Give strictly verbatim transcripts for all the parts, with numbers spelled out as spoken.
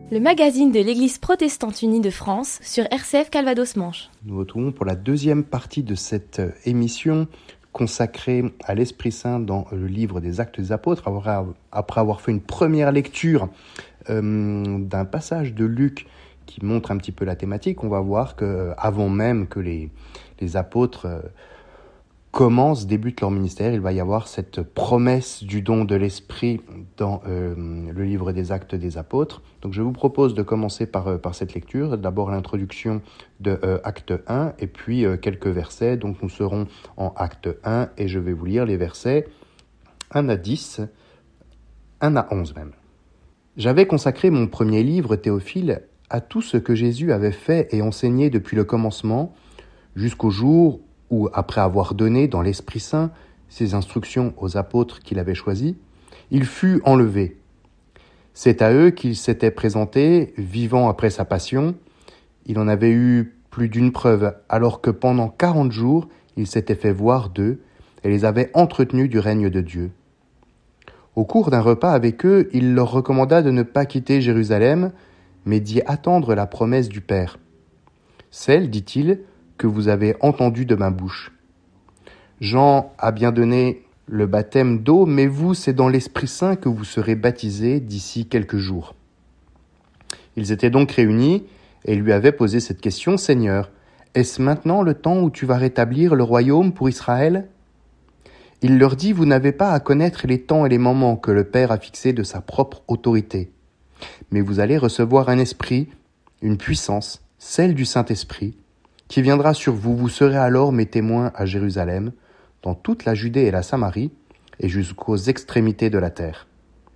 Le magazine de l'Église protestante unie de France sur R C F Calvados-Manche. Nous retrouvons pour la deuxième partie de cette émission consacrée à l'Esprit Saint dans le livre des Actes des Apôtres. Après avoir fait une première lecture euh, d'un passage de Luc qui montre un petit peu la thématique, on va voir qu'avant même que les, les apôtres euh, commencent, débutent leur ministère, il va y avoir cette promesse du don de l'Esprit dans euh, le livre des Actes des Apôtres. Donc je vous propose de commencer par, euh, par cette lecture, d'abord l'introduction de euh, Acte un et puis euh, quelques versets. Donc nous serons en Acte un et je vais vous lire les versets un à dix, un à onze même. J'avais consacré mon premier livre, Théophile, à tout ce que Jésus avait fait et enseigné depuis le commencement, jusqu'au jour où, après avoir donné dans l'Esprit Saint ses instructions aux apôtres qu'il avait choisis, il fut enlevé. C'est à eux qu'il s'était présenté, vivant après sa passion. Il en avait eu plus d'une preuve, alors que pendant quarante jours, il s'était fait voir d'eux et les avait entretenus du règne de Dieu. Au cours d'un repas avec eux, il leur recommanda de ne pas quitter Jérusalem, mais d'y attendre la promesse du Père. Celle, dit-il, que vous avez entendue de ma bouche. Jean a bien donné le baptême d'eau, mais vous, c'est dans l'Esprit Saint que vous serez baptisés d'ici quelques jours. Ils étaient donc réunis et lui avaient posé cette question, « Seigneur, est-ce maintenant le temps où tu vas rétablir le royaume pour Israël ?» Il leur dit, « Vous n'avez pas à connaître les temps et les moments que le Père a fixés de sa propre autorité. Mais vous allez recevoir un esprit, une puissance, celle du Saint-Esprit, qui viendra sur vous. Vous serez alors mes témoins à Jérusalem, dans toute la Judée et la Samarie, et jusqu'aux extrémités de la terre. »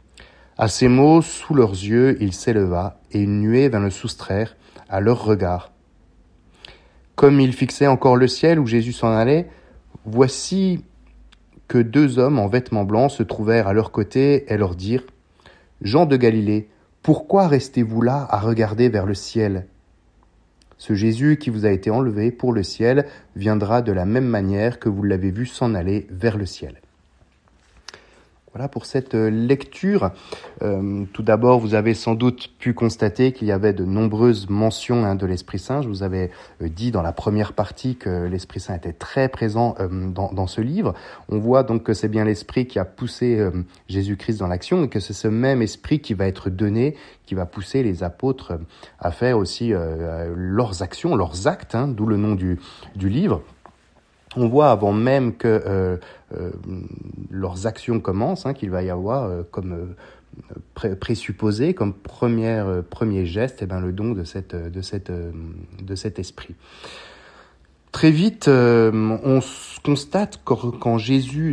À ces mots, sous leurs yeux, il s'éleva, et une nuée vint le soustraire à leur regard. Comme ils fixaient encore le ciel où Jésus s'en allait, voici que deux hommes en vêtements blancs se trouvèrent à leur côté et leur dirent, « Jean de Galilée, pourquoi restez-vous là à regarder vers le ciel ? Ce Jésus qui vous a été enlevé pour le ciel viendra de la même manière que vous l'avez vu s'en aller vers le ciel. » Voilà pour cette lecture. Euh, tout d'abord, vous avez sans doute pu constater qu'il y avait de nombreuses mentions hein, de l'Esprit Saint. Je vous avais euh, dit dans la première partie que l'Esprit Saint était très présent euh, dans, dans ce livre. On voit donc que c'est bien l'Esprit qui a poussé euh, Jésus-Christ dans l'action et que c'est ce même Esprit qui va être donné, qui va pousser les apôtres à faire aussi euh, leurs actions, leurs actes, hein, d'où le nom du, du livre. On voit avant même que euh, euh, leurs actions commencent, hein, qu'il va y avoir euh, comme euh, pré- présupposé, comme première, euh, premier geste, eh ben, le don de, cette, de, cette, euh, de cet esprit. Très vite, euh, on constate quand, quand Jésus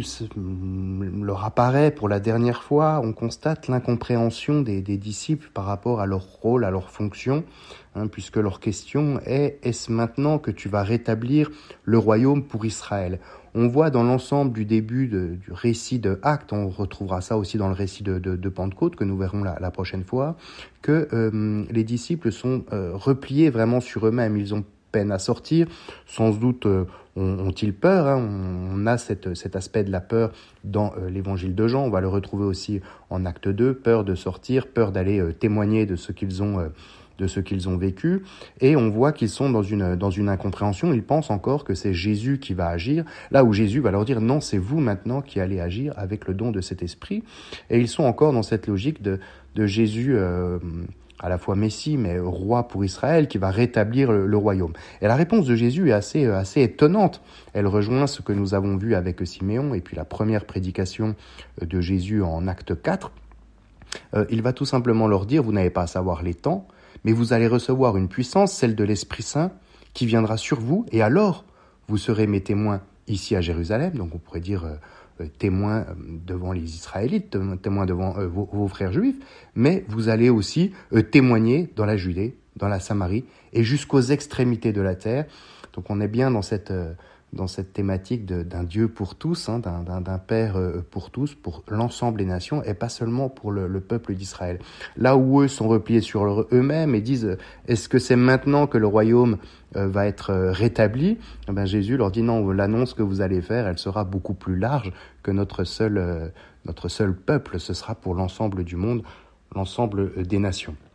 leur apparaît pour la dernière fois, on constate l'incompréhension des, des disciples par rapport à leur rôle, à leur fonction, hein, puisque leur question est « Est-ce maintenant que tu vas rétablir le royaume pour Israël ?» On voit dans l'ensemble du début de, du récit de Actes, on retrouvera ça aussi dans le récit de, de, de Pentecôte que nous verrons la, la prochaine fois, que euh, les disciples sont euh, repliés vraiment sur eux-mêmes. Ils ont peine à sortir, sans doute euh, ont-ils peur, hein, on, on a cette, cet aspect de la peur dans euh, l'évangile de Jean, on va le retrouver aussi en Acte deux, peur de sortir, peur d'aller euh, témoigner de ce qu'ils ont euh, de ce qu'ils ont vécu, et on voit qu'ils sont dans une, dans une incompréhension, ils pensent encore que c'est Jésus qui va agir, là où Jésus va leur dire non, c'est vous maintenant qui allez agir avec le don de cet esprit, et ils sont encore dans cette logique de, de Jésus euh, à la fois Messie, mais roi pour Israël, qui va rétablir le, le royaume. Et la réponse de Jésus est assez, assez étonnante. Elle rejoint ce que nous avons vu avec Siméon, et puis la première prédication de Jésus en Acte quatre. Euh, il va tout simplement leur dire, vous n'avez pas à savoir les temps, mais vous allez recevoir une puissance, celle de l'Esprit Saint, qui viendra sur vous, et alors vous serez mes témoins ici à Jérusalem, donc on pourrait dire euh, témoins devant les Israélites, témoins devant euh, vos, vos frères juifs, mais vous allez aussi euh, témoigner dans la Judée, dans la Samarie, et jusqu'aux extrémités de la terre. Donc on est bien dans cette... Euh, dans cette thématique de, d'un Dieu pour tous, hein, d'un, d'un, d'un Père pour tous, pour l'ensemble des nations, et pas seulement pour le, le peuple d'Israël. Là où eux sont repliés sur leur, eux-mêmes et disent « Est-ce que c'est maintenant que le royaume euh, va être euh, rétabli ?» Eh ben, Jésus leur dit « Non, l'annonce que vous allez faire, elle sera beaucoup plus large que notre seul, euh, notre seul peuple. Ce sera pour l'ensemble du monde, l'ensemble des nations. »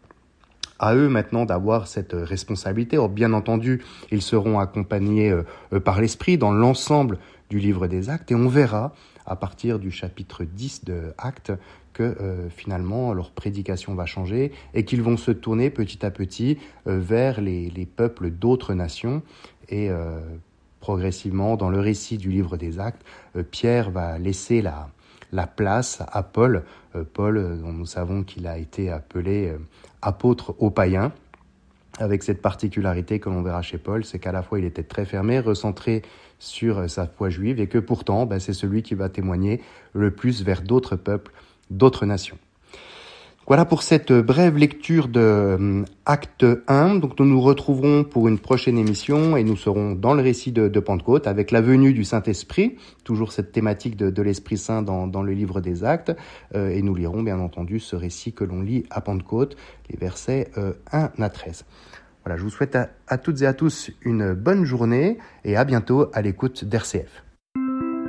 à eux maintenant d'avoir cette responsabilité. Or, bien entendu, ils seront accompagnés euh, par l'Esprit dans l'ensemble du livre des Actes, et on verra à partir du chapitre dix de Actes que euh, finalement leur prédication va changer et qu'ils vont se tourner petit à petit euh, vers les, les peuples d'autres nations. Et euh, progressivement, dans le récit du livre des Actes, euh, Pierre va laisser la, la place à Paul, euh, Paul dont nous savons qu'il a été appelé euh, apôtre aux païens, avec cette particularité que l'on verra chez Paul, c'est qu'à la fois il était très fermé, recentré sur sa foi juive, et que pourtant ben, c'est celui qui va témoigner le plus vers d'autres peuples, d'autres nations. Voilà pour cette brève lecture de euh, Acte un. Donc nous nous retrouverons pour une prochaine émission et nous serons dans le récit de, de Pentecôte avec la venue du Saint-Esprit, toujours cette thématique de, de l'Esprit Saint dans, dans le livre des Actes, euh, et nous lirons bien entendu ce récit que l'on lit à Pentecôte, les versets euh, un à treize. Voilà, je vous souhaite à, à toutes et à tous une bonne journée et à bientôt à l'écoute d'R C F.